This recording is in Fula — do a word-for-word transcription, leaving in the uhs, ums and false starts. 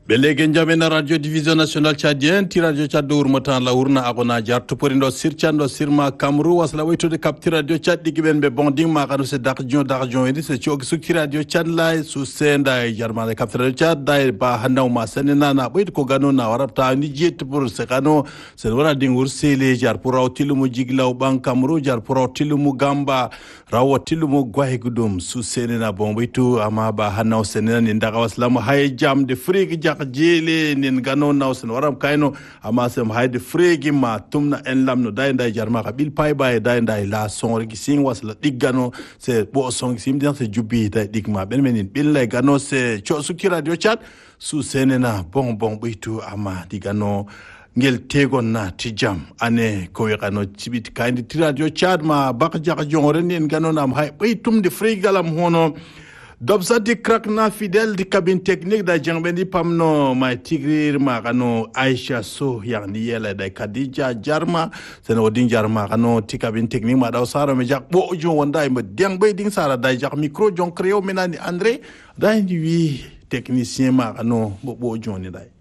Belegen jamena radio division national tchadien ti radio tchad do urmatan la urna agona jartu porindo sirchando sirma kamru wasla wayto de capti radio tchad digiben be bonding ma kanu se darjon darjon edi se chok su radio tchad la su senda jarma de capti radio tchad dai ba hanaw ma senena na boyt ko gano na warapta ni jet pour se kano se wara dingur sele jar pour awtilu mu jiglaw ban kamru jar pour awtilu mu gamba rawatilu mu gwahi gudum su senena bombitu ama ba hanaw senena ni ndaga wasla mo hay jam de frigi jele nin gano nawsen waram kayno amasem hayde fregi ma tumna en lamno day day jarma ka bil pay bay day day la son regi sing wasla diggano se bo son sim dan se jubi day digma ben menin bil lay gano se cho suki radio chat su senena bon bon bitu ama digano ngel tegon na tijam ane ko yano cibit kayndi radio chat ma bak jak jongoren en gano nam hay bitum de fregi galam hono Dobsa di crack na fidèle di cabine technique da jangbendi pamno ma tigrir ma kano Aisha so yang ni yela da Khadija Jarma sen odin Jarma kano ti cabine technique ma daw sara me jak bo jo wonda me deng be ding sara da jak micro jon creo menani André da ndi wi technicien ma kano bo bo jo ni dai